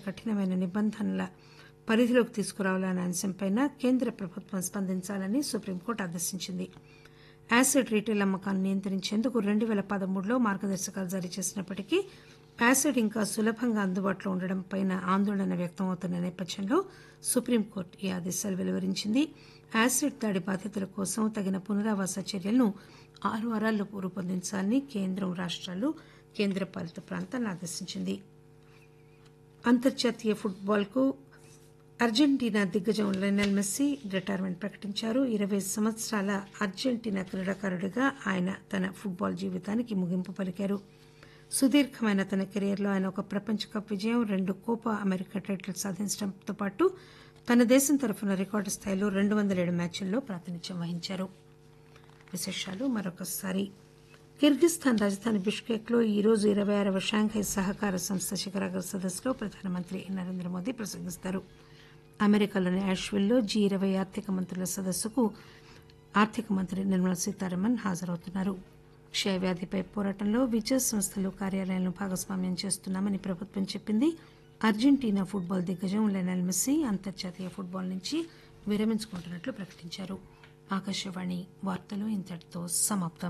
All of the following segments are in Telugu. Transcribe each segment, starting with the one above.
కఠినమైన నిబంధనల పరిధిలోకి తీసుకురావాలనే అంశంపై కేంద్ర ప్రభుత్వం స్పందించాలని సుప్రీంకోర్టు ఆదేశించింది. యాసిడ్ రీటైల్ అమ్మకాలను నియంత్రించేందుకు 2013లో మార్గదర్శకాలు జారీ చేసినప్పటికీ యాసిడ్ ఇంకా సులభంగా అందుబాటులో ఉండడంపై ఆందోళన వ్యక్తమవుతున్న నేపథ్యంలో సుప్రీంకోర్టు ఈ ఆదేశాలు వెలువరించింది. యాసిడ్ దాడి బాధితుల కోసం తగిన పునరావాస చర్యలను 6 వారాల్లోపు రూపొందించాలని కేంద్రం రాష్ట్రాలు, కేంద్రపాలిత ప్రాంతాలను ఆదేశించింది. అంతర్జాతీయ ఫుట్బాల్కు అర్జెంటీనా దిగ్గజం లయనల్ మెస్సీ రిటైర్మెంట్ ప్రకటించారు. 20 సంవత్సరాల అర్జెంటీనా క్రీడాకారుడిగా ఆయన తన ఫుట్బాల్ జీవితానికి ముగింపు పలికారు. సుదీర్ఘమైన తన కెరీర్లో ఆయన ఒక ప్రపంచ కప్ విజయం, 2 కోపా అమెరికా టైటిల్స్ సాధించడంతో పాటు తన దేశం తరఫున రికార్డు స్థాయిలో 207 మ్యాచ్ల్లో ప్రాతినిధ్యం వహించారు. విశేషాలు మరొకసారి. కిర్గిస్థాన్ రాజధాని బిష్కెక్లో ఈరోజు 26వ షాంఘై సహకార సంస్థ శిఖరాగ్ర సదస్సులో ప్రధానమంత్రి నరేంద్ర మోదీ ప్రసంగిస్తారు. అమెరికాలోని యాష్విల్లో G20 ఆర్థిక మంత్రుల సదస్సుకు ఆర్థిక మంత్రి నిర్మలా సీతారామన్ హాజరవుతున్నారు. క్షయవ్యాధిపై పోరాటంలో విద్యా సంస్థలు, కార్యాలయాలను భాగస్వామ్యం చేస్తున్నామని ప్రభుత్వం చెప్పింది. అర్జెంటీనా ఫుట్బాల్ దిగ్గజం లయనల్ మెస్సీ అంతర్జాతీయ ఫుట్బాల్ నుంచి విరమించుకుంటున్నట్లు ప్రకటించారు. ఆకాశవాణి వార్తలు ఇంతటితో సమాప్తం.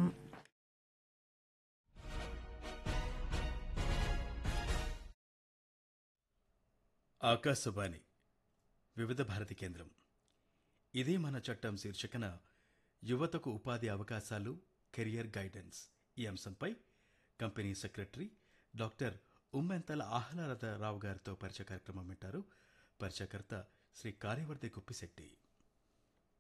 ఆకాశవాణి వివిధ భారతి కేంద్రం. ఇదే మన చట్టం శీర్షికన యువతకు ఉపాధి అవకాశాలు, కెరియర్ గైడెన్స్ ఈ అంశంపై company secretary doctor Ummenthala Ahladarao గారితో పరిచయ కార్యక్రమం వింటారు. పరిచయకర్త శ్రీ కార్యవర్తి గుప్పిశెట్టి.